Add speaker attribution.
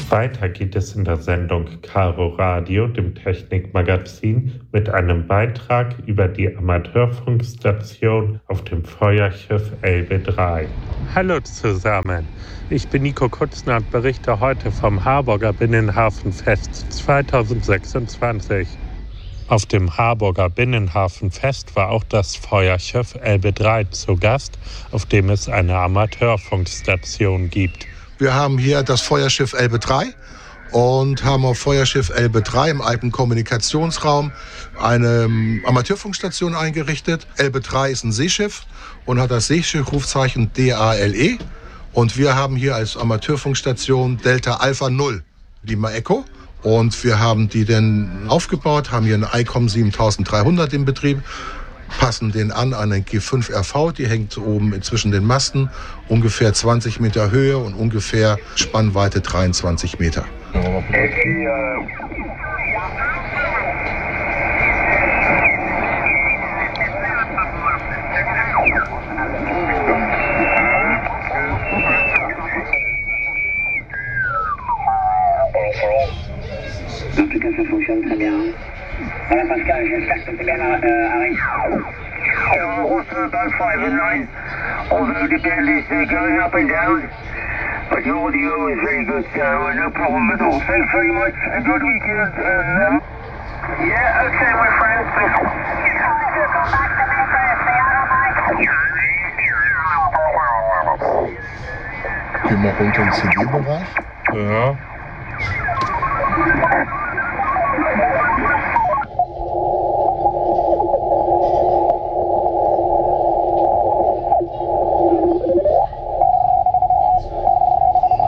Speaker 1: Weiter geht es in der Sendung Caro Radio, dem Technikmagazin, mit einem Beitrag über die Amateurfunkstation auf dem Feuerschiff Elbe 3. Hallo zusammen, ich bin Nico Kutzner und berichte heute vom Harburger Binnenhafenfest 2026. Auf dem Harburger Binnenhafenfest war auch das Feuerschiff Elbe 3 zu Gast, auf dem es eine Amateurfunkstation gibt.
Speaker 2: Wir haben hier das Feuerschiff Elbe 3 und haben auf Feuerschiff Elbe 3 im alten Kommunikationsraum eine Amateurfunkstation eingerichtet. Elbe 3 ist ein Seeschiff und hat das Seeschiffrufzeichen DALE. Und wir haben hier als Amateurfunkstation Delta Alpha 0 Lima Echo. Und wir haben die dann aufgebaut, haben hier eine ICOM 7300 im Betrieb, passen den an eine G5 RV, die hängt oben zwischen den Masten, ungefähr 20 Meter Höhe und ungefähr Spannweite 23 Meter.
Speaker 3: Fonctionne très bien. Voilà Pascal, j'espère que c'est bien arrivé. About 5 and 9. All the dependents are going up and down. But your audio is very good, so no problem at all. Thanks very much. A good weekend. Yeah, okay, my friends.
Speaker 2: Gehen wir runter ins CD-Bereich.
Speaker 1: Ja.